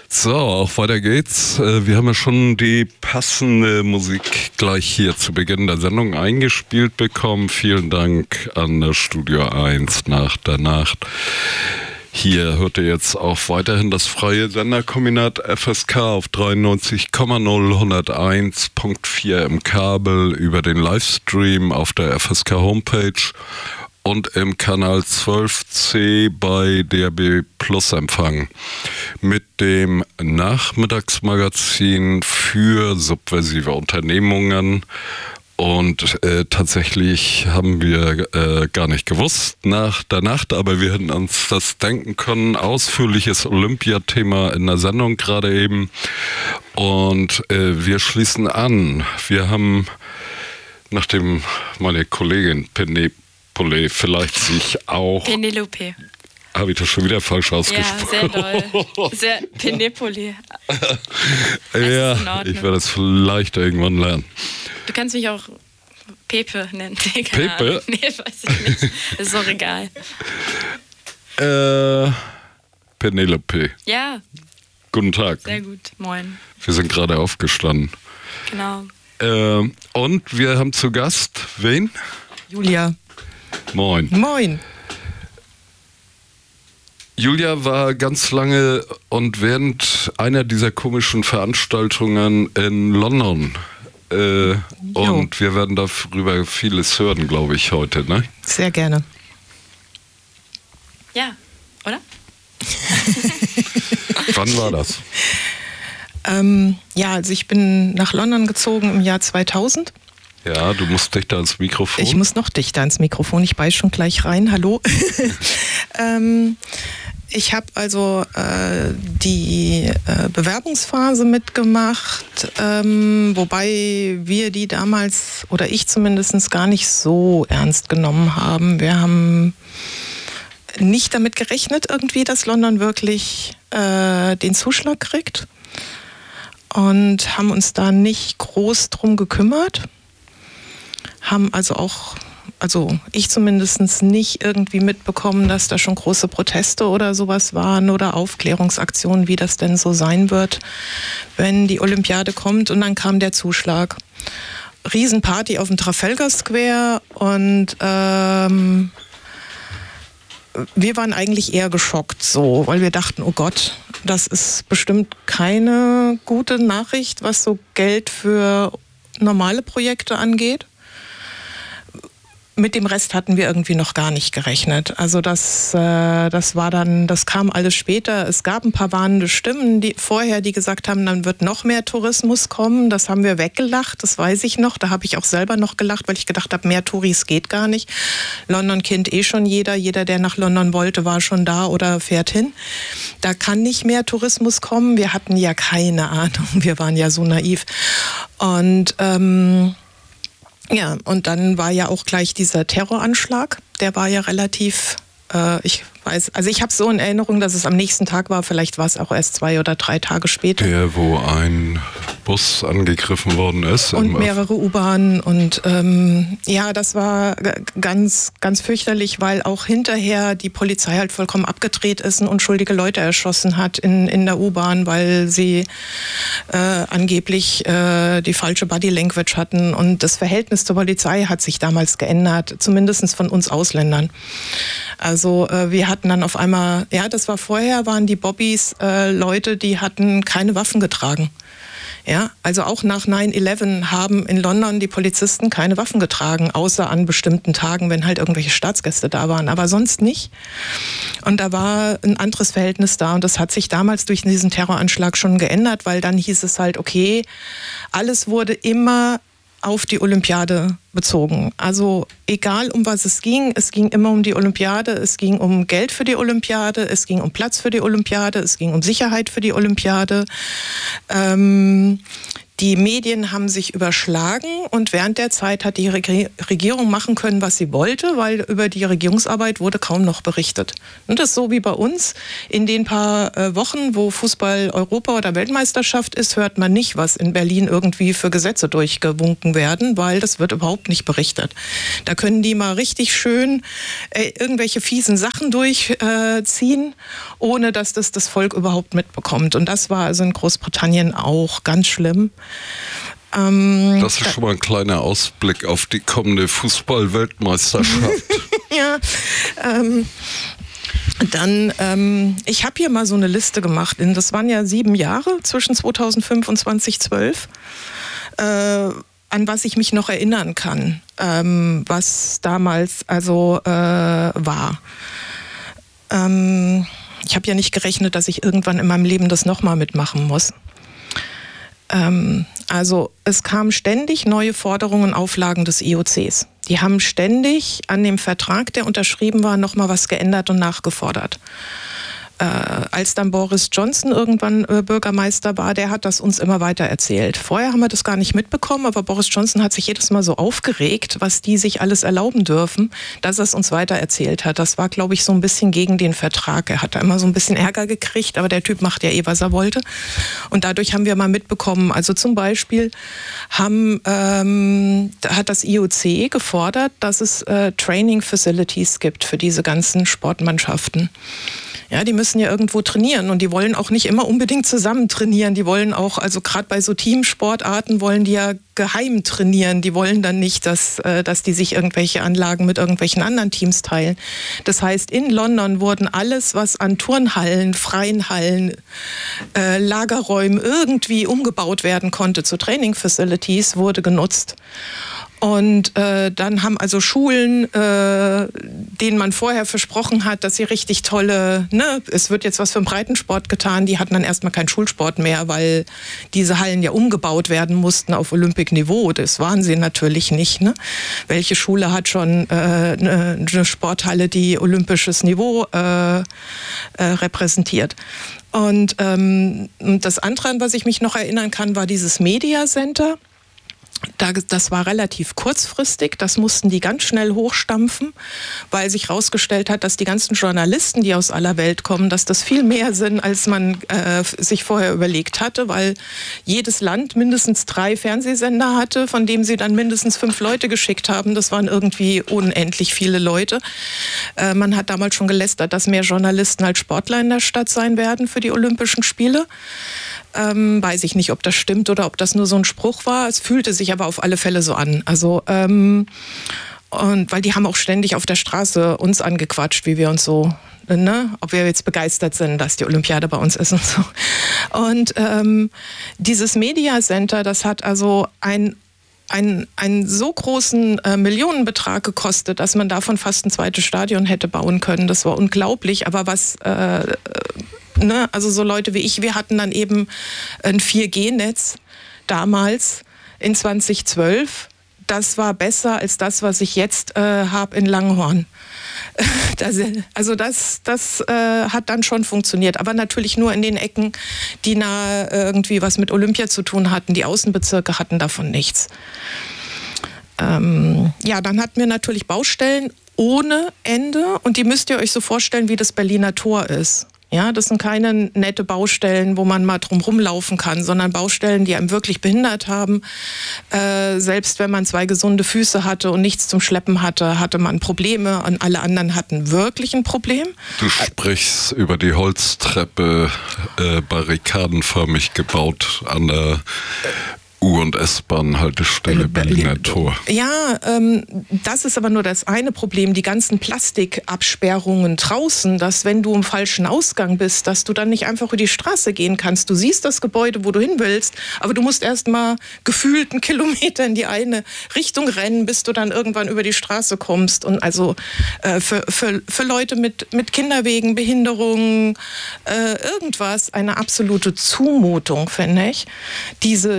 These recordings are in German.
So, auch weiter geht's. Wir haben ja schon die passende Musik gleich hier zu Beginn der Sendung eingespielt bekommen. Vielen Dank an das Studio 1 nach der Nacht. Hier hört ihr jetzt auch weiterhin das freie Senderkombinat FSK auf 93,0 101.4 im Kabel über den Livestream auf der FSK Homepage und im Kanal 12C bei DAB Plus Empfang mit dem Nachmittagsmagazin für subversive Unternehmungen. Und tatsächlich haben wir gar nicht gewusst nach der Nacht, aber wir hätten uns das denken können. Ausführliches Olympiathema in der Sendung gerade eben. Und wir schließen an. Wir haben, nachdem meine Kollegin Penelope vielleicht sich auch... Penelope. Habe ich das schon wieder falsch ausgesprochen? Ja, sehr doll. Sehr Penelope. Ja, ich werde es vielleicht irgendwann lernen. Du kannst mich auch Pepe nennen. Pepe? Nee, weiß ich nicht. Ist doch egal. Penelope. Ja. Guten Tag. Sehr gut. Moin. Wir sind gerade aufgestanden. Genau. Und wir haben zu Gast wen? Julia. Moin. Moin. Julia war ganz lange und während einer dieser komischen Veranstaltungen in London. Und wir werden darüber vieles hören, glaube ich, heute, ne? Sehr gerne. Ja, oder? Wann war das? Ja, also ich bin nach London gezogen im Jahr 2000. Ja, du musst dichter ans Mikrofon. Ich muss noch dichter ans Mikrofon, ich beiß schon gleich rein. Hallo. Ich habe also die Bewerbungsphase mitgemacht, wobei wir die damals, oder ich zumindest, gar nicht so ernst genommen haben. Wir haben nicht damit gerechnet irgendwie, dass London wirklich den Zuschlag kriegt und haben uns da nicht groß drum gekümmert. Haben also ich zumindest nicht irgendwie mitbekommen, dass da schon große Proteste oder sowas waren oder Aufklärungsaktionen, wie das denn so sein wird, wenn die Olympiade kommt. Und dann kam der Zuschlag. Riesenparty auf dem Trafalgar Square und wir waren eigentlich eher geschockt so, weil wir dachten, oh Gott, das ist bestimmt keine gute Nachricht, was so Geld für normale Projekte angeht. Mit dem Rest hatten wir irgendwie noch gar nicht gerechnet. Also das kam alles später. Es gab ein paar warnende Stimmen, die gesagt haben, dann wird noch mehr Tourismus kommen. Das haben wir weggelacht, das weiß ich noch. Da habe ich auch selber noch gelacht, weil ich gedacht habe, mehr Touris geht gar nicht. London kennt schon jeder. Jeder, der nach London wollte, war schon da oder fährt hin. Da kann nicht mehr Tourismus kommen. Wir hatten ja keine Ahnung. Wir waren ja so naiv. Und ja, und dann war ja auch gleich dieser Terroranschlag. Der war ja relativ, ich habe so in Erinnerung, dass es am nächsten Tag war. Vielleicht war es auch erst 2 oder 3 Tage später. Der, wo ein Bus angegriffen worden ist. Und mehrere U-Bahnen. Und ja, das war ganz, ganz fürchterlich, weil auch hinterher die Polizei halt vollkommen abgedreht ist und unschuldige Leute erschossen hat in der U-Bahn, weil sie angeblich die falsche Body Language hatten. Und das Verhältnis zur Polizei hat sich damals geändert, zumindest von uns Ausländern. Also wir hatten dann auf einmal, ja, das war vorher, waren die Bobbys Leute, die hatten keine Waffen getragen. Ja, also auch nach 9/11 haben in London die Polizisten keine Waffen getragen, außer an bestimmten Tagen, wenn halt irgendwelche Staatsgäste da waren, aber sonst nicht. Und da war ein anderes Verhältnis da und das hat sich damals durch diesen Terroranschlag schon geändert, weil dann hieß es halt, okay, alles wurde immer auf die Olympiade bezogen. Also egal, um was es ging immer um die Olympiade, es ging um Geld für die Olympiade, es ging um Platz für die Olympiade, es ging um Sicherheit für die Olympiade. Die Medien haben sich überschlagen und während der Zeit hat die Regierung machen können, was sie wollte, weil über die Regierungsarbeit wurde kaum noch berichtet. Und das ist so wie bei uns. In den paar Wochen, wo Fußball Europa- oder Weltmeisterschaft ist, hört man nicht, was in Berlin irgendwie für Gesetze durchgewunken werden, weil das wird überhaupt nicht berichtet. Da können die mal richtig schön irgendwelche fiesen Sachen durchziehen, ohne dass das Volk überhaupt mitbekommt. Und das war also in Großbritannien auch ganz schlimm. Das ist schon mal ein kleiner Ausblick auf die kommende Fußball-Weltmeisterschaft. Ja, ich habe hier mal so eine Liste gemacht. Das waren ja 7 Jahre zwischen 2005 und 2012, an was ich mich noch erinnern kann, was damals also war. Ich habe ja nicht gerechnet, dass ich irgendwann in meinem Leben das nochmal mitmachen muss. Also es kamen ständig neue Forderungen und Auflagen des IOCs. Die haben ständig an dem Vertrag, der unterschrieben war, nochmal was geändert und nachgefordert. Als dann Boris Johnson irgendwann Bürgermeister war, der hat das uns immer weiter erzählt. Vorher haben wir das gar nicht mitbekommen, aber Boris Johnson hat sich jedes Mal so aufgeregt, was die sich alles erlauben dürfen, dass er es uns weiter erzählt hat. Das war, glaube ich, so ein bisschen gegen den Vertrag. Er hat da immer so ein bisschen Ärger gekriegt, aber der Typ macht ja was er wollte. Und dadurch haben wir mal mitbekommen, also zum Beispiel hat das IOC gefordert, dass es Training Facilities gibt für diese ganzen Sportmannschaften. Ja, die müssen ja irgendwo trainieren und die wollen auch nicht immer unbedingt zusammen trainieren. Die wollen auch, also gerade bei so Teamsportarten wollen die ja geheim trainieren. Die wollen dann nicht, dass die sich irgendwelche Anlagen mit irgendwelchen anderen Teams teilen. Das heißt, in London wurden alles, was an Turnhallen, freien Hallen, Lagerräumen irgendwie umgebaut werden konnte zu Training Facilities, wurde genutzt. Und dann haben also Schulen, denen man vorher versprochen hat, dass sie richtig tolle, es wird jetzt was für den Breitensport getan, die hatten dann erstmal keinen Schulsport mehr, weil diese Hallen ja umgebaut werden mussten auf Olympic-Niveau. Das waren sie natürlich nicht. Ne? Welche Schule hat schon eine Sporthalle, die olympisches Niveau repräsentiert? Und das andere, an was ich mich noch erinnern kann, war dieses Media Center. Das war relativ kurzfristig, das mussten die ganz schnell hochstampfen, weil sich herausgestellt hat, dass die ganzen Journalisten, die aus aller Welt kommen, dass das viel mehr sind, als man sich vorher überlegt hatte, weil jedes Land mindestens 3 Fernsehsender hatte, von denen sie dann mindestens 5 Leute geschickt haben. Das waren irgendwie unendlich viele Leute. Man hat damals schon gelästert, dass mehr Journalisten als Sportler in der Stadt sein werden für die Olympischen Spiele. Weiß ich nicht, ob das stimmt oder ob das nur so ein Spruch war. Es fühlte sich aber auf alle Fälle so an. Also, und weil die haben auch ständig auf der Straße uns angequatscht, wie wir uns so, ob wir jetzt begeistert sind, dass die Olympiade bei uns ist und so. Und dieses Media Center, das hat also einen so großen Millionenbetrag gekostet, dass man davon fast ein zweites Stadion hätte bauen können. Das war unglaublich. Aber also so Leute wie ich, wir hatten dann eben ein 4G-Netz damals in 2012. Das war besser als das, was ich jetzt habe in Langhorn. Das hat dann schon funktioniert, aber natürlich nur in den Ecken, die nahe irgendwie was mit Olympia zu tun hatten. Die Außenbezirke hatten davon nichts. Dann hatten wir natürlich Baustellen ohne Ende und die müsst ihr euch so vorstellen, wie das Berliner Tor ist. Ja, das sind keine nette Baustellen, wo man mal drum rumlaufen kann, sondern Baustellen, die einem wirklich behindert haben. Selbst wenn man 2 gesunde Füße hatte und nichts zum Schleppen hatte, hatte man Probleme und alle anderen hatten wirklich ein Problem. Du sprichst über die Holztreppe, barrikadenförmig gebaut an der U- und S-Bahn-Haltestelle Berliner Tor. Ja, das ist aber nur das eine Problem. Die ganzen Plastikabsperrungen draußen, dass wenn du im falschen Ausgang bist, dass du dann nicht einfach über die Straße gehen kannst. Du siehst das Gebäude, wo du hin willst, aber du musst erst mal gefühlt 1 Kilometer in die eine Richtung rennen, bis du dann irgendwann über die Straße kommst. Und also für Leute mit Kinderwegen, Behinderungen, irgendwas, eine absolute Zumutung, finde ich. Diese eine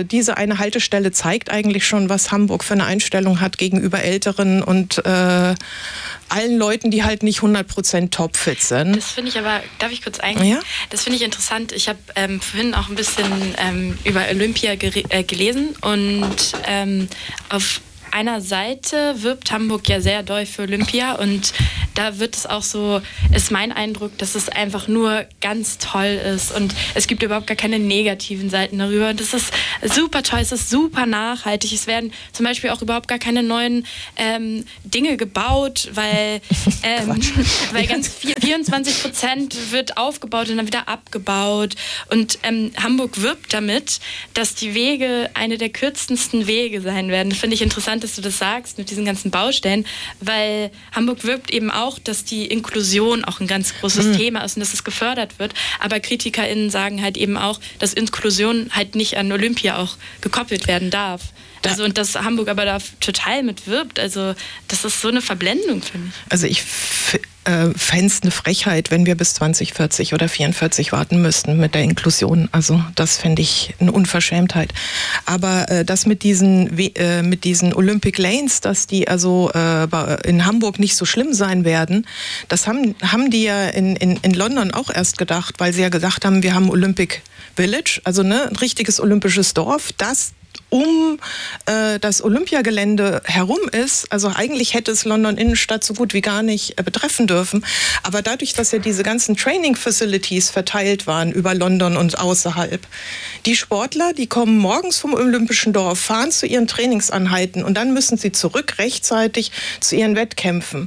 eine Haltestelle zeigt eigentlich schon, was Hamburg für eine Einstellung hat gegenüber Älteren und allen Leuten, die halt nicht 100% topfit sind. Das finde ich aber, darf ich kurz eingehen? Ja? Das finde ich interessant. Ich habe vorhin auch ein bisschen über Olympia gelesen und auf einer Seite wirbt Hamburg ja sehr doll für Olympia und da wird es auch so, ist mein Eindruck, dass es einfach nur ganz toll ist und es gibt überhaupt gar keine negativen Seiten darüber. Das ist super toll, es ist super nachhaltig. Es werden zum Beispiel auch überhaupt gar keine neuen Dinge gebaut, weil ganz viel, 24% wird aufgebaut und dann wieder abgebaut. Und Hamburg wirbt damit, dass die Wege eine der kürzesten Wege sein werden. Das finde ich interessant, dass du das sagst mit diesen ganzen Baustellen, weil Hamburg wirbt eben auch, dass die Inklusion auch ein ganz großes Thema ist und dass es gefördert wird. Aber KritikerInnen sagen halt eben auch, dass Inklusion halt nicht an Olympia auch gekoppelt werden darf. Also, und dass Hamburg aber da total mit wirbt. Also das ist so eine Verblendung, finde ich. Also ich fände es eine Frechheit, wenn wir bis 2040 oder 44 warten müssten mit der Inklusion. Also das fände ich eine Unverschämtheit. Aber das mit diesen Olympic Lanes, dass die also in Hamburg nicht so schlimm sein werden, das haben die ja in London auch erst gedacht, weil sie ja gesagt haben, wir haben Olympic Village, also ein richtiges olympisches Dorf, das um das Olympiagelände herum ist. Also eigentlich hätte es London Innenstadt so gut wie gar nicht betreffen dürfen. Aber dadurch, dass ja diese ganzen Training-Facilities verteilt waren über London und außerhalb, die Sportler, die kommen morgens vom Olympischen Dorf, fahren zu ihren Trainingseinheiten und dann müssen sie zurück rechtzeitig zu ihren Wettkämpfen.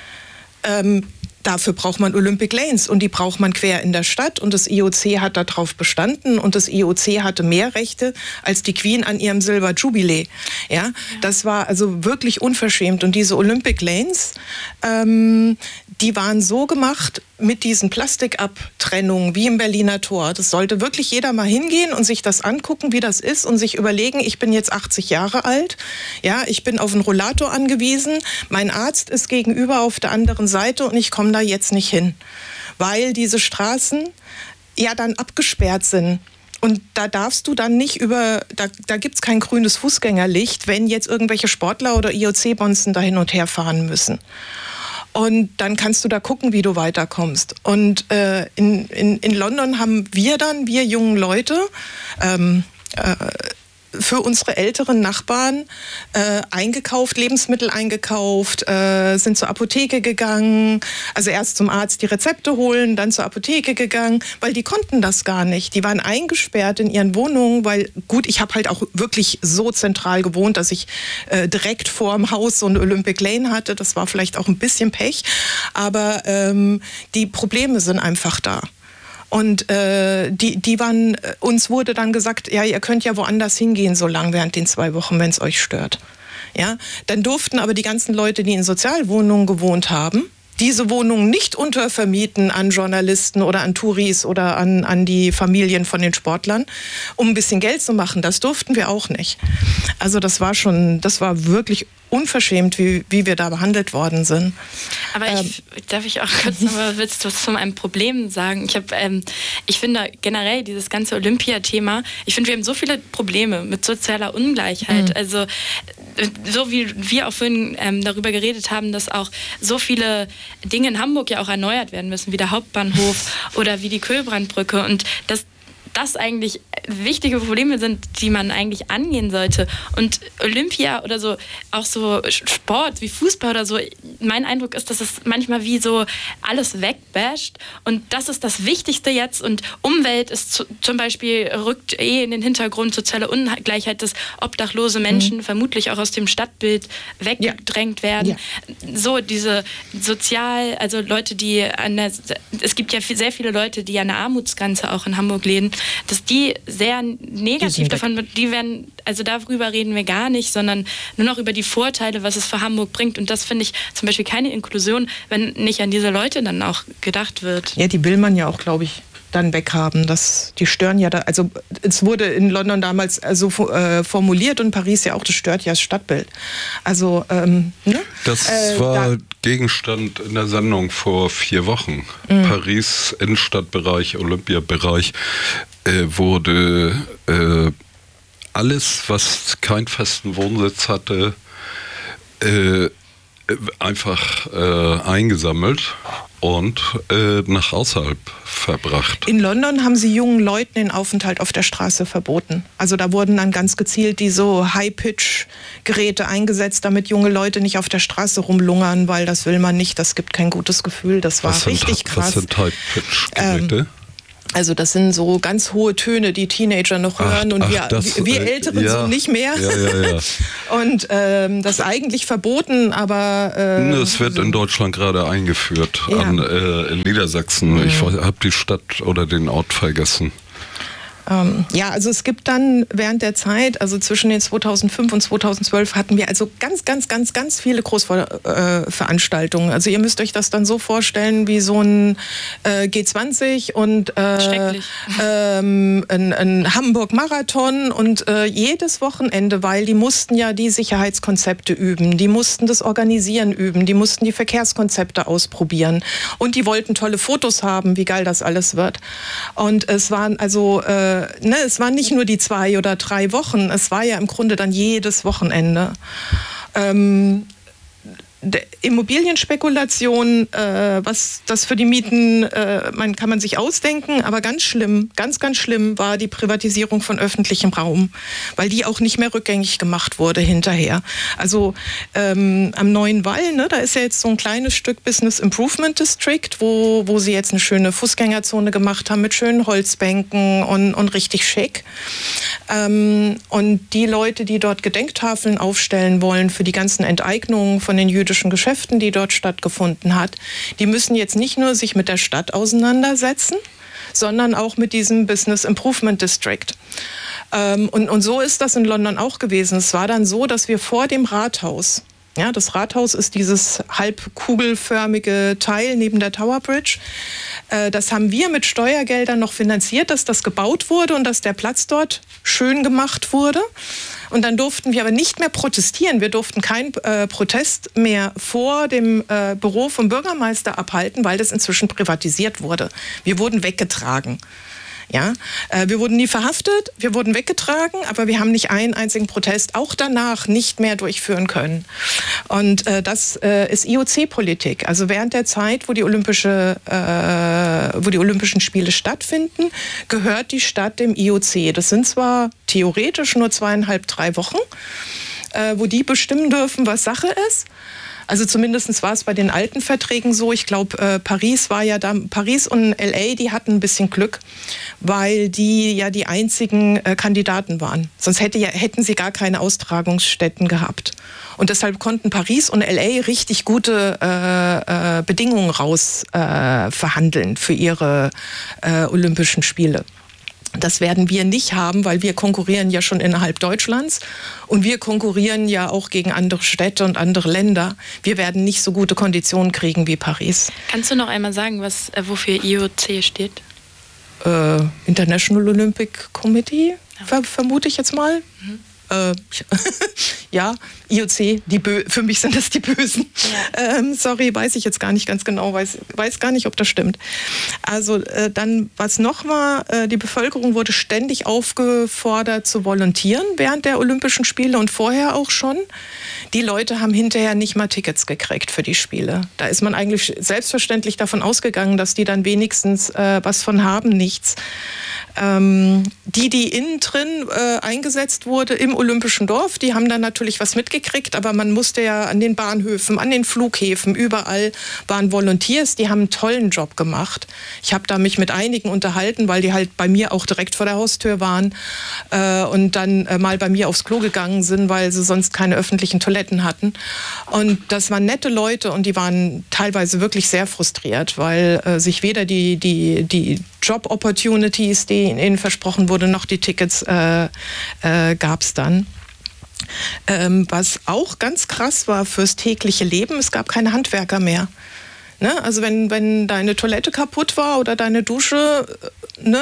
Dafür braucht man Olympic Lanes und die braucht man quer in der Stadt und das IOC hat darauf bestanden und das IOC hatte mehr Rechte als die Queen an ihrem Silberjubiläe. Ja, das war also wirklich unverschämt und diese Olympic Lanes, die waren so gemacht mit diesen Plastikabtrennungen wie im Berliner Tor. Das sollte wirklich jeder mal hingehen und sich das angucken, wie das ist und sich überlegen, ich bin jetzt 80 Jahre alt, ja, ich bin auf einen Rollator angewiesen, mein Arzt ist gegenüber auf der anderen Seite und ich komme da jetzt nicht hin, weil diese Straßen ja dann abgesperrt sind. Und da darfst du dann nicht da gibt's kein grünes Fußgängerlicht, wenn jetzt irgendwelche Sportler oder IOC-Bonzen da hin und her fahren müssen. Und dann kannst du da gucken, wie du weiterkommst. Und in London haben wir jungen Leute, für unsere älteren Nachbarn eingekauft, Lebensmittel eingekauft, sind zur Apotheke gegangen, also erst zum Arzt die Rezepte holen, dann zur Apotheke gegangen, weil die konnten das gar nicht. Die waren eingesperrt in ihren Wohnungen, weil, gut, ich habe halt auch wirklich so zentral gewohnt, dass ich direkt vorm Haus so eine Olympic Lane hatte. Das war vielleicht auch ein bisschen Pech, aber die Probleme sind einfach da. Und uns wurde dann gesagt, ja, ihr könnt ja woanders hingehen, so lang während den 2 Wochen, wenn es euch stört. Ja, dann durften aber die ganzen Leute, die in Sozialwohnungen gewohnt haben, diese Wohnungen nicht untervermieten an Journalisten oder an Touris oder an die Familien von den Sportlern, um ein bisschen Geld zu machen. Das durften wir auch nicht. Also das war wirklich unverschämt, wie wir da behandelt worden sind. Aber darf ich auch kurz noch mal was zu meinem Problem sagen? Ich finde generell dieses ganze Olympiathema, ich finde, wir haben so viele Probleme mit sozialer Ungleichheit. Also so wie wir auch vorhin darüber geredet haben, dass auch so viele Dinge in Hamburg ja auch erneuert werden müssen, wie der Hauptbahnhof oder wie die Köhlbrandbrücke und das eigentlich wichtige Probleme sind, die man eigentlich angehen sollte. Und Olympia oder so, auch so Sport wie Fußball oder so, mein Eindruck ist, dass es manchmal wie so alles wegbasht. Und das ist das Wichtigste jetzt. Und Umwelt ist zum Beispiel, rückt in den Hintergrund, soziale Ungleichheit, dass obdachlose Menschen vermutlich auch aus dem Stadtbild weggedrängt werden. Ja. So diese also Leute, es gibt ja sehr viele Leute, die an der Armutsgrenze auch in Hamburg leben, dass die sehr negativ davon, also darüber reden wir gar nicht, sondern nur noch über die Vorteile, was es für Hamburg bringt. Und das finde ich zum Beispiel keine Inklusion, wenn nicht an diese Leute dann auch gedacht wird. Ja, die will man ja auch, glaube ich, dann weghaben. Die stören ja da, also es wurde in London damals so formuliert und Paris ja auch, das stört ja das Stadtbild. Also, ne? Das war Gegenstand in der Sendung vor 4 Wochen. Paris, Innenstadtbereich, Olympiabereich wurde alles, was keinen festen Wohnsitz hatte, einfach eingesammelt und nach außerhalb verbracht. In London haben sie jungen Leuten den Aufenthalt auf der Straße verboten. Also da wurden dann ganz gezielt die so High-Pitch-Geräte eingesetzt, damit junge Leute nicht auf der Straße rumlungern, weil das will man nicht, das gibt kein gutes Gefühl. Das war richtig krass. Was sind High-Pitch-Geräte? Also das sind so ganz hohe Töne, die Teenager noch hören und wir Älteren so nicht mehr. Ja. Und das ist eigentlich verboten, aber... es wird in Deutschland gerade eingeführt, in Niedersachsen. Ich habe die Stadt oder den Ort vergessen. Also es gibt dann während der Zeit, also zwischen den 2005 und 2012 hatten wir also ganz viele Großveranstaltungen. Also ihr müsst euch das dann so vorstellen wie so ein G20 und ein Hamburg-Marathon und jedes Wochenende, weil die mussten ja die Sicherheitskonzepte üben, die mussten das Organisieren üben, die mussten die Verkehrskonzepte ausprobieren und die wollten tolle Fotos haben, wie geil das alles wird. Und es waren also es waren nicht nur die 2 oder 3 Wochen, es war ja im Grunde dann jedes Wochenende. Immobilienspekulation, was das für die Mieten, kann man sich ausdenken, aber ganz schlimm war die Privatisierung von öffentlichem Raum, weil die auch nicht mehr rückgängig gemacht wurde hinterher. Also am Neuen Wall, da ist ja jetzt so ein kleines Stück Business Improvement District, wo sie jetzt eine schöne Fußgängerzone gemacht haben mit schönen Holzbänken und richtig schick. Und die Leute, die dort Gedenktafeln aufstellen wollen für die ganzen Enteignungen von den jüdischen Geschäften, die dort stattgefunden hat, die müssen jetzt nicht nur sich mit der Stadt auseinandersetzen, sondern auch mit diesem Business Improvement District. Und so ist das in London auch gewesen. Es war dann so, dass wir vor dem Rathaus, das Rathaus ist dieses halbkugelförmige Teil neben der Tower Bridge. Das haben wir mit Steuergeldern noch finanziert, dass das gebaut wurde und dass der Platz dort schön gemacht wurde. Und dann durften wir aber nicht mehr protestieren. Wir durften keinen Protest mehr vor dem Büro vom Bürgermeister abhalten, weil das inzwischen privatisiert wurde. Wir wurden weggetragen. Ja, wir wurden nie verhaftet, wir wurden weggetragen, aber wir haben nicht einen einzigen Protest auch danach nicht mehr durchführen können. Und das ist IOC-Politik. Also während der Zeit, wo die Olympischen Spiele stattfinden, gehört die Stadt dem IOC. Das sind zwar theoretisch nur 2,5, 3 Wochen, wo die bestimmen dürfen, was Sache ist. Also zumindest war es bei den alten Verträgen so. Ich glaube, Paris und LA, die hatten ein bisschen Glück, weil die ja die einzigen Kandidaten waren. Sonst hätten sie gar keine Austragungsstätten gehabt. Und deshalb konnten Paris und LA richtig gute Bedingungen verhandeln für ihre Olympischen Spiele. Das werden wir nicht haben, weil wir konkurrieren ja schon innerhalb Deutschlands und wir konkurrieren ja auch gegen andere Städte und andere Länder. Wir werden nicht so gute Konditionen kriegen wie Paris. Kannst du noch einmal sagen, wofür IOC steht? International Olympic Committee, vermute ich jetzt mal. Ja, IOC, für mich sind das die Bösen. Ja. Sorry, weiß ich jetzt gar nicht ganz genau, weiß gar nicht, ob das stimmt. Also dann, was noch war, die Bevölkerung wurde ständig aufgefordert zu volontieren während der Olympischen Spiele und vorher auch schon. Die Leute haben hinterher nicht mal Tickets gekriegt für die Spiele. Da ist man eigentlich selbstverständlich davon ausgegangen, dass die dann wenigstens was von haben, nichts. Die innen drin eingesetzt wurde im Olympischen Dorf, die haben dann natürlich was mitgekriegt, aber man musste ja an den Bahnhöfen, an den Flughäfen, überall waren Volunteers, die haben einen tollen Job gemacht. Ich habe da mich mit einigen unterhalten, weil die halt bei mir auch direkt vor der Haustür waren und dann mal bei mir aufs Klo gegangen sind, weil sie sonst keine öffentlichen Toiletten hatten. Und das waren nette Leute und die waren teilweise wirklich sehr frustriert, weil sich weder die Job-Opportunities, die ihnen versprochen wurde, noch die Tickets gab es dann. Was auch ganz krass war fürs tägliche Leben, es gab keine Handwerker mehr. Ne? Also wenn deine Toilette kaputt war oder deine Dusche,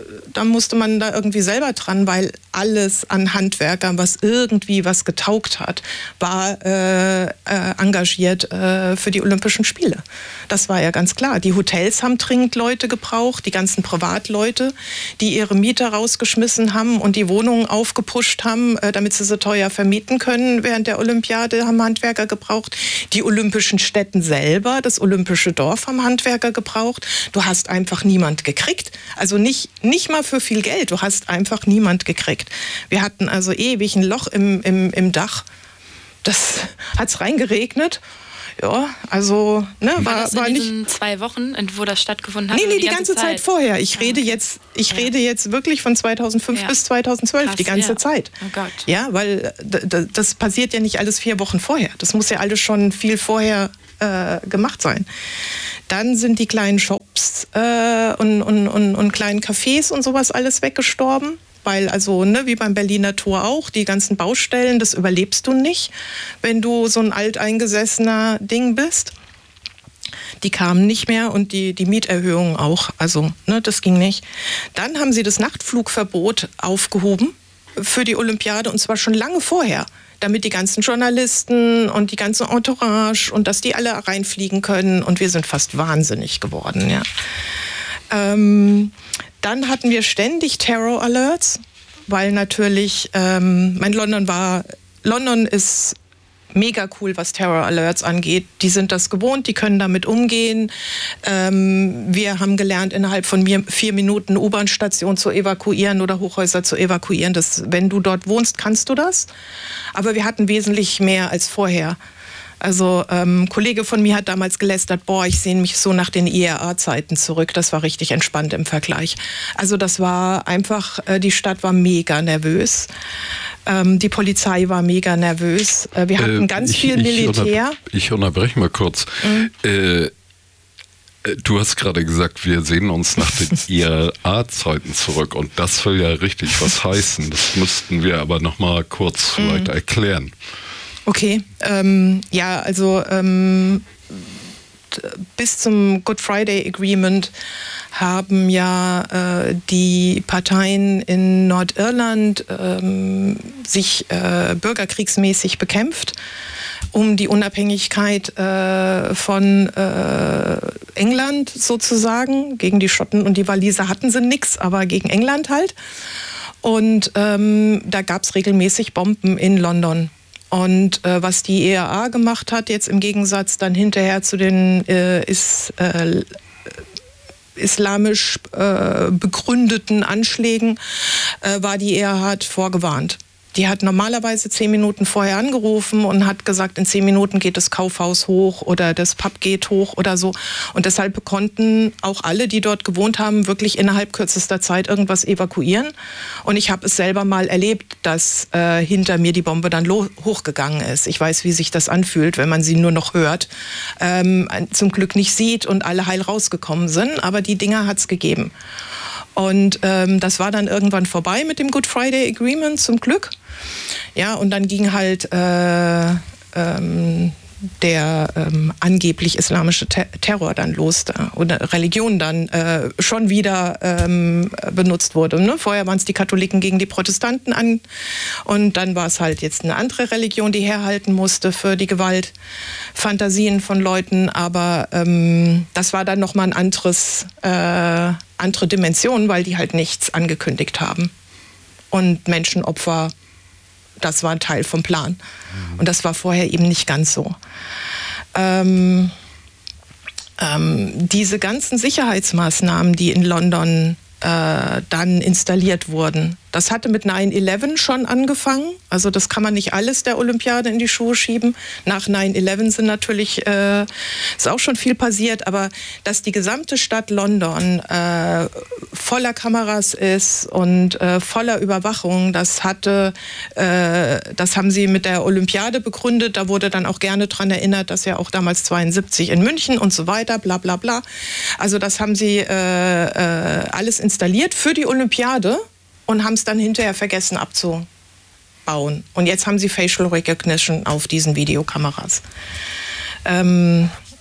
da musste man da irgendwie selber dran, weil alles an Handwerkern, was irgendwie was getaugt hat, war engagiert für die Olympischen Spiele. Das war ja ganz klar. Die Hotels haben dringend Leute gebraucht, die ganzen Privatleute, die ihre Mieter rausgeschmissen haben und die Wohnungen aufgepusht haben, damit sie so teuer vermieten können während der Olympiade, haben Handwerker gebraucht. Die Olympischen Stätten selber, das Olympische Dorf, haben Handwerker gebraucht. Du hast einfach niemand gekriegt. Also nicht mal für viel Geld. Du hast einfach niemand gekriegt. Wir hatten also ewig ein Loch im Dach. Das hat's reingeregnet. Ja, also war in diesen 2 Wochen, wo das stattgefunden hat? Nee, die ganze Zeit vorher. Ich rede jetzt wirklich von 2005 bis 2012, krass, die ganze Zeit. Oh Gott. Ja, weil das passiert ja nicht alles 4 Wochen vorher. Das muss ja alles schon viel vorher gemacht sein. Dann sind die kleinen Shops und kleinen Cafés und sowas alles weggestorben. Weil also, wie beim Berliner Tor auch, die ganzen Baustellen, das überlebst du nicht, wenn du so ein alteingesessener Ding bist. Die kamen nicht mehr und die Mieterhöhungen auch. Also, das ging nicht. Dann haben sie das Nachtflugverbot aufgehoben für die Olympiade und zwar schon lange vorher, damit die ganzen Journalisten und die ganze Entourage und dass die alle reinfliegen können. Und wir sind fast wahnsinnig geworden, ja. Dann hatten wir ständig Terror Alerts, weil natürlich, London ist mega cool, was Terror Alerts angeht. Die sind das gewohnt, die können damit umgehen. Wir haben gelernt, innerhalb von 4 Minuten U-Bahn-Station zu evakuieren oder Hochhäuser zu evakuieren. Wenn du dort wohnst, kannst du das. Aber wir hatten wesentlich mehr als vorher. Also ein Kollege von mir hat damals gelästert, ich sehne mich so nach den IRA-Zeiten zurück. Das war richtig entspannt im Vergleich. Also das war einfach, die Stadt war mega nervös. Die Polizei war mega nervös. Wir hatten ganz viel Militär. Ich unterbreche mal kurz. Du hast gerade gesagt, wir sehen uns nach den IRA-Zeiten zurück. Und das will ja richtig was heißen. Das müssten wir aber noch mal kurz vielleicht erklären. Okay, bis zum Good Friday Agreement haben ja die Parteien in Nordirland sich bürgerkriegsmäßig bekämpft, um die Unabhängigkeit von England sozusagen. Gegen die Schotten und die Waliser hatten sie nichts, aber gegen England halt. Und da gab es regelmäßig Bomben in London. Und was die IRA gemacht hat, jetzt im Gegensatz dann hinterher zu den islamisch begründeten Anschlägen, war die IRA hat vorgewarnt. Die hat normalerweise 10 Minuten vorher angerufen und hat gesagt, in 10 Minuten geht das Kaufhaus hoch oder das Pub geht hoch oder so. Und deshalb konnten auch alle, die dort gewohnt haben, wirklich innerhalb kürzester Zeit irgendwas evakuieren. Und ich habe es selber mal erlebt, dass hinter mir die Bombe dann hochgegangen ist. Ich weiß, wie sich das anfühlt, wenn man sie nur noch hört, zum Glück nicht sieht und alle heil rausgekommen sind. Aber die Dinger hat es gegeben. Und das war dann irgendwann vorbei mit dem Good Friday Agreement, zum Glück. Ja, und dann ging halt der angeblich islamische Terror dann los oder Religion dann schon wieder benutzt wurde. Ne? Vorher waren es die Katholiken gegen die Protestanten und dann war es halt jetzt eine andere Religion, die herhalten musste für die Gewaltfantasien von Leuten. Aber das war dann nochmal ein andere Dimension, weil die halt nichts angekündigt haben. Und Menschenopfer, das war ein Teil vom Plan. Und das war vorher eben nicht ganz so. Diese ganzen Sicherheitsmaßnahmen, die in London dann installiert wurden, das hatte mit 9/11 schon angefangen. Also das kann man nicht alles der Olympiade in die Schuhe schieben. Nach 9/11 sind natürlich, ist auch schon viel passiert, aber dass die gesamte Stadt London voller Kameras ist und voller Überwachung, das haben sie mit der Olympiade begründet. Da wurde dann auch gerne dran erinnert, dass ja auch damals 72 in München und so weiter, bla bla bla. Also das haben sie alles installiert für die Olympiade und haben es dann hinterher vergessen abzubauen. Und jetzt haben sie Facial Recognition auf diesen Videokameras.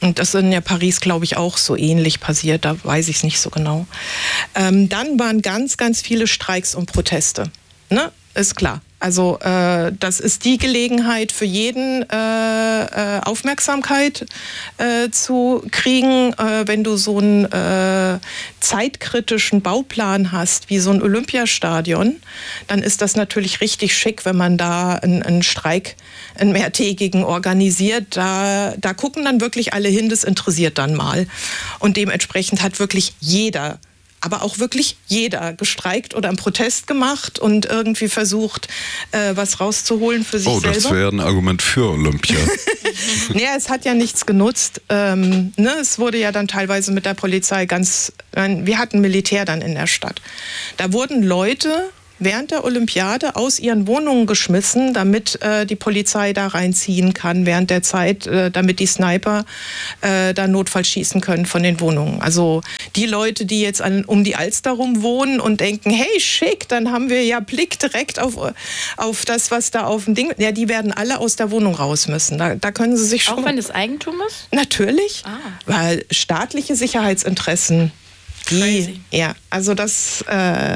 Und das ist in Paris, glaube ich, auch so ähnlich passiert. Da weiß ich es nicht so genau. Dann waren ganz, ganz viele Streiks und Proteste. Ne? Ist klar. Also das ist die Gelegenheit für jeden, Aufmerksamkeit zu kriegen. Wenn du so einen zeitkritischen Bauplan hast, wie so ein Olympiastadion, dann ist das natürlich richtig schick, wenn man da einen Streik, einen mehrtägigen organisiert. Da gucken dann wirklich alle hin, das interessiert dann mal. Und dementsprechend hat wirklich jeder, aber auch wirklich jeder gestreikt oder einen Protest gemacht und irgendwie versucht, was rauszuholen für sich selber. Oh, das wäre ein Argument für Olympia. Naja, es hat ja nichts genutzt. Es wurde ja dann teilweise mit der Polizei wir hatten Militär dann in der Stadt. Da wurden Leute während der Olympiade aus ihren Wohnungen geschmissen, damit die Polizei da reinziehen kann während der Zeit, damit die Sniper da Notfall schießen können von den Wohnungen. Also die Leute, die jetzt um die Alster rum wohnen und denken, hey, schick, dann haben wir ja Blick direkt auf das, was da auf dem Ding... Ja, die werden alle aus der Wohnung raus müssen. Da können sie sich schon... Auch wenn es Eigentum ist? Natürlich, weil staatliche Sicherheitsinteressen... Crazy. Ja, also das,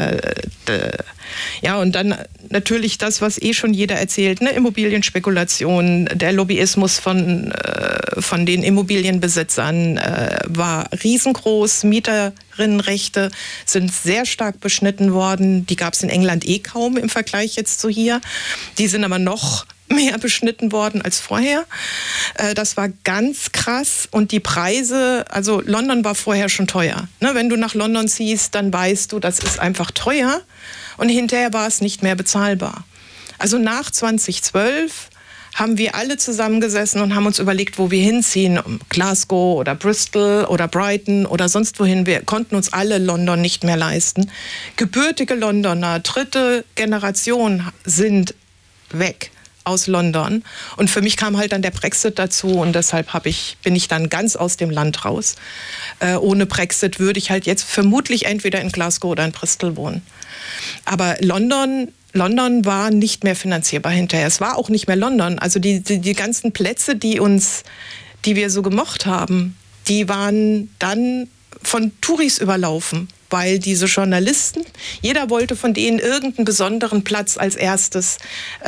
und dann natürlich das, was schon jeder erzählt, ne? Immobilienspekulation, der Lobbyismus von den Immobilienbesitzern war riesengroß, Mieterinnenrechte sind sehr stark beschnitten worden, die gab es in England kaum im Vergleich jetzt zu hier, die sind aber noch mehr beschnitten worden als vorher. Das war ganz krass. Und die Preise, also London war vorher schon teuer. Ne, wenn du nach London ziehst, dann weißt du, das ist einfach teuer. Und hinterher war es nicht mehr bezahlbar. Also nach 2012 haben wir alle zusammengesessen und haben uns überlegt, wo wir hinziehen. Glasgow oder Bristol oder Brighton oder sonst wohin. Wir konnten uns alle London nicht mehr leisten. Gebürtige Londoner, dritte Generation sind weg aus London. Und für mich kam halt dann der Brexit dazu und deshalb bin ich dann ganz aus dem Land raus. Ohne Brexit würde ich halt jetzt vermutlich entweder in Glasgow oder in Bristol wohnen. Aber London war nicht mehr finanzierbar hinterher. Es war auch nicht mehr London. Also die ganzen Plätze, die wir so gemocht haben, die waren dann von Touris überlaufen. Weil diese Journalisten, jeder wollte von denen irgendeinen besonderen Platz als erstes,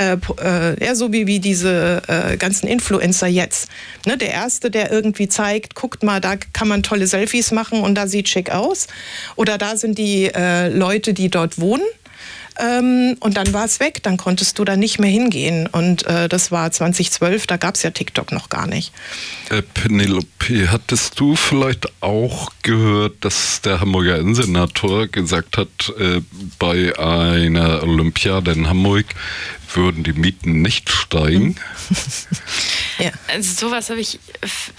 so wie diese ganzen Influencer jetzt. Ne, der Erste, der irgendwie zeigt, guckt mal, da kann man tolle Selfies machen und da sieht schick aus. Oder da sind die Leute, die dort wohnen. Und dann war es weg, dann konntest du da nicht mehr hingehen. Und das war 2012, da gab es ja TikTok noch gar nicht. Penelope, hattest du vielleicht auch gehört, dass der Hamburger Innensenator gesagt hat, bei einer Olympiade in Hamburg würden die Mieten nicht steigen? Ja. Also sowas habe ich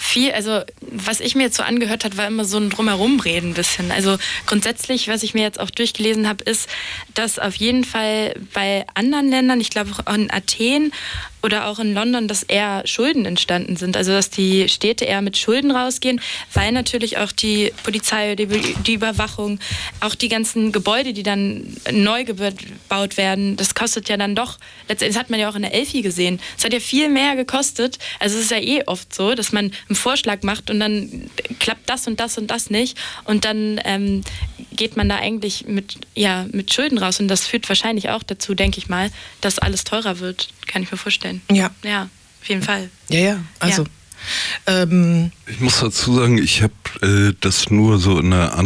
was ich mir jetzt so angehört habe, war immer so ein Drumherumreden ein bisschen. Also grundsätzlich, was ich mir jetzt auch durchgelesen habe, ist, dass auf jeden Fall bei anderen Ländern, ich glaube auch in Athen oder auch in London, dass eher Schulden entstanden sind. Also dass die Städte eher mit Schulden rausgehen, weil natürlich auch die Polizei, die Überwachung, auch die ganzen Gebäude, die dann neu gebaut werden, das kostet ja dann doch, letztendlich, das hat man ja auch in der Elfi gesehen, es hat ja viel mehr gekostet. Also es ist ja oft so, dass man einen Vorschlag macht und dann klappt das und das und das nicht und dann geht man da eigentlich mit Schulden raus und das führt wahrscheinlich auch dazu, denke ich mal, dass alles teurer wird, kann ich mir vorstellen. Ja. Ja, auf jeden Fall. Ja, also... Ja. Ich muss dazu sagen, ich habe das nur so in der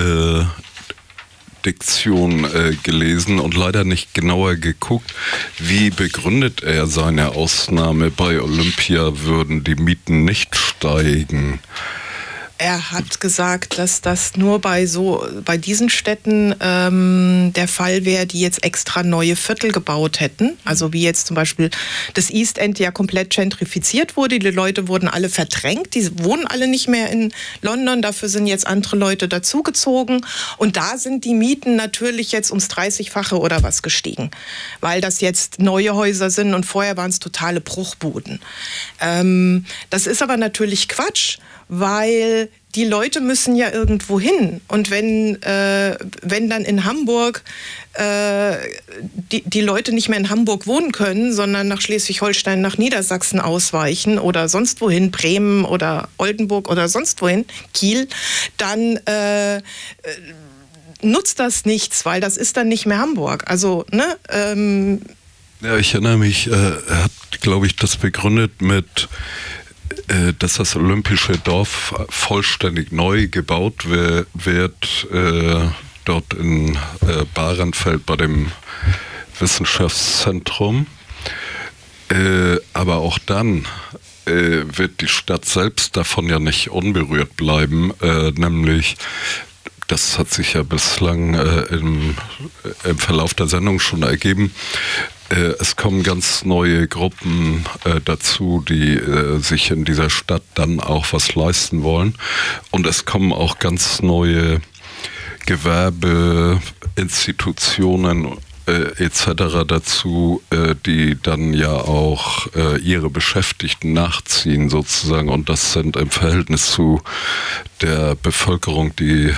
Diktion gelesen und leider nicht genauer geguckt, wie begründet er seine Ausnahme bei Olympia, würden die Mieten nicht steigen. Er hat gesagt, dass das nur bei diesen Städten der Fall wäre, die jetzt extra neue Viertel gebaut hätten. Also wie jetzt zum Beispiel das East End ja komplett gentrifiziert wurde. Die Leute wurden alle verdrängt. Die wohnen alle nicht mehr in London. Dafür sind jetzt andere Leute dazugezogen. Und da sind die Mieten natürlich jetzt ums 30-fache oder was gestiegen. Weil das jetzt neue Häuser sind und vorher waren es totale Bruchbuden. Das ist aber natürlich Quatsch, weil die Leute müssen ja irgendwo hin. Und wenn dann in Hamburg die Leute nicht mehr in Hamburg wohnen können, sondern nach Schleswig-Holstein, nach Niedersachsen ausweichen oder sonst wohin, Bremen oder Oldenburg oder sonst wohin, Kiel, dann nutzt das nichts, weil das ist dann nicht mehr Hamburg. Also, ne? Ja, ich erinnere mich, er hat, glaube ich, das begründet mit, dass das Olympische Dorf vollständig neu gebaut wird, dort in Bahrenfeld bei dem Wissenschaftszentrum. Aber auch dann wird die Stadt selbst davon ja nicht unberührt bleiben, nämlich das hat sich ja bislang im Verlauf der Sendung schon ergeben. Es kommen ganz neue Gruppen dazu, die sich in dieser Stadt dann auch was leisten wollen. Und es kommen auch ganz neue Gewerbeinstitutionen etc. dazu, die dann ja auch ihre Beschäftigten nachziehen sozusagen, und das sind im Verhältnis zu der Bevölkerung, die